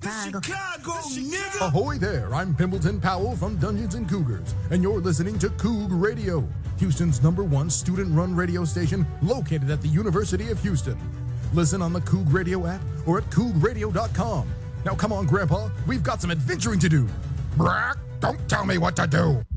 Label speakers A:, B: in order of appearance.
A: Chicago, nigga!
B: Ahoy there, I'm Pimbleton Powell from Dungeons and Cougars, and you're listening to Coug Radio, Houston's #1 student-run radio station located at the University of Houston. Listen on the Coug Radio app or at cougradio.com. Now come on, Grandpa, we've got some adventuring to do.
C: Brack, don't tell me what to do.